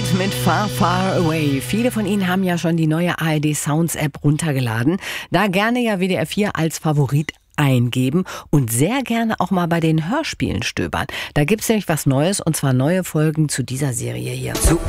Kate mit Far, Far Away. Viele von Ihnen haben ja schon die neue ARD Sounds App runtergeladen. Da gerne ja WDR 4 als Favorit eingeben und sehr gerne auch mal bei den Hörspielen stöbern. Da gibt's nämlich was Neues, und zwar neue Folgen zu dieser Serie hier. Zu